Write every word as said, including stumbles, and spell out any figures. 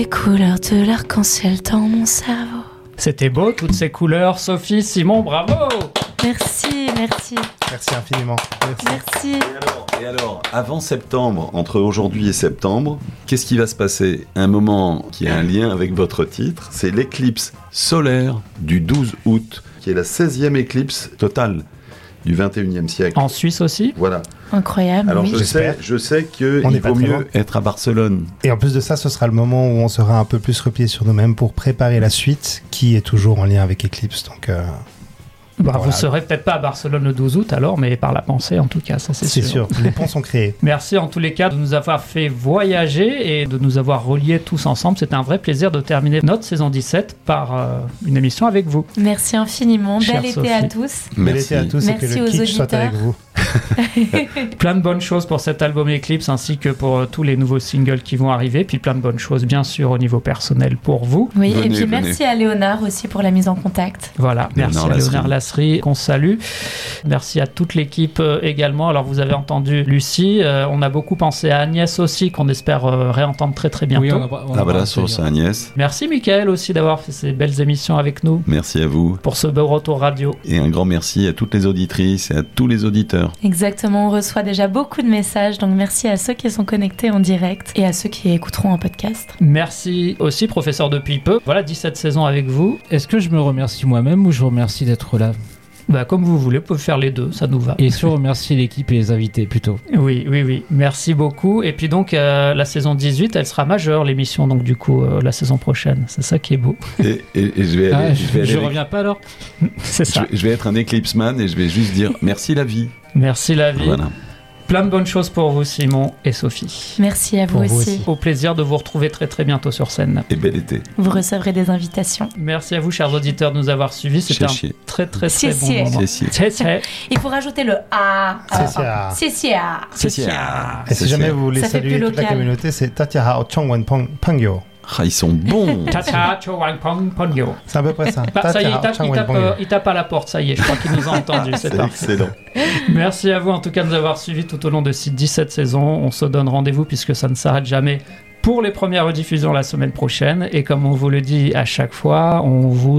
Les couleurs de l'arc-en-ciel dans mon cerveau. C'était beau, toutes ces couleurs. Sophie, Simon, bravo. Merci, merci. Merci infiniment. Merci. Merci. Et alors, et alors, avant septembre, entre aujourd'hui et septembre, qu'est-ce qui va se passer ? Un moment qui a un lien avec votre titre, c'est l'éclipse solaire du douze août, qui est la seizième éclipse totale du vingt et unième siècle. En Suisse aussi ? Voilà. Incroyable, Alors oui. je sais, je sais qu'il On n'est vaut pas très mieux loin. être à Barcelone. Et en plus de ça, ce sera le moment où on sera un peu plus replié sur nous-mêmes pour préparer la suite, qui est toujours en lien avec Eclipse. Donc, euh, Bah, voilà. Vous serez peut-être pas à Barcelone le douze août alors, mais par la pensée en tout cas, ça c'est, c'est sûr. sûr. Les ponts sont créés. Merci en tous les cas de nous avoir fait voyager et de nous avoir reliés tous ensemble. C'était un vrai plaisir de terminer notre saison dix-sept par euh, une émission avec vous. Merci infiniment. Chère Bel été Sophie. à tous. Bel Merci. été à tous et Merci que le aux kitsch soit auditeurs. avec vous. Plein de bonnes choses pour cet album Eclipse ainsi que pour euh, tous les nouveaux singles qui vont arriver. Puis plein de bonnes choses bien sûr au niveau personnel pour vous. Oui, Venez, et puis venez. merci à Léonard aussi pour la mise en contact. Voilà, merci Léonard à Léonard Lasserie. Lasserie qu'on salue. Merci à toute l'équipe euh, également. Alors vous avez entendu Lucie, euh, on a beaucoup pensé à Agnès aussi qu'on espère euh, réentendre très très bientôt. Oui, on a, on a Ah voilà, pas sur entendu. ça, Agnès. Merci Mickaël aussi d'avoir fait ces belles émissions avec nous Merci à vous. pour ce beau retour radio. Et un grand merci à toutes les auditrices et à tous les auditeurs. Exactement, on reçoit déjà beaucoup de messages, donc merci à ceux qui sont connectés en direct et à ceux qui écouteront en podcast. Merci aussi professeur depuis peu. Voilà dix-sept saisons avec vous. Est-ce que je me remercie moi-même ou je remercie d'être là ? Bah, comme vous voulez, vous pouvez faire les deux, ça nous va. Et je remercie l'équipe et les invités plutôt. Oui, oui, oui. Merci beaucoup. Et puis donc, euh, la saison dix-huit, elle sera majeure, l'émission, donc du coup, euh, la saison prochaine. C'est ça qui est beau. Et, et- et je vais aller, Ah, je vais je, aller je avec- reviens pas alors ? C'est je ça. vais- je vais être un Eclipse Man et je vais juste dire merci la vie. Merci la vie. Voilà. Plein de bonnes choses pour vous, Simon et Sophie. Merci à vous Pour vous aussi. aussi. Au plaisir de vous retrouver très très bientôt sur scène. Et bel été. Vous recevrez des invitations. Merci à vous, chers auditeurs, de nous avoir suivis. C'était Chier, chier. un très très très Chier, bon chier. moment. C'est si. C'est c'est. Il faut rajouter le A. C'est ça. C'est ça. C'est si. Et si jamais vous voulez Ça fait saluer plus toute la local. communauté, c'est Tatiara Chongwen Pangyo. Ah, ils sont bons. Tata, chowang, pong, pongyo. C'est à peu près ça. Bah, ça y est, il Tatiara tape, il, Chongwen tape, Pangyo. euh, il tape à la porte, ça y est, je crois qu'il nous a entendus, c'est C'est parfait. excellent. Merci à vous en tout cas de nous avoir suivis tout au long de ces dix-sept saisons. On se donne rendez-vous puisque ça ne s'arrête jamais pour les premières rediffusions la semaine prochaine. Et comme on vous le dit à chaque fois, on vous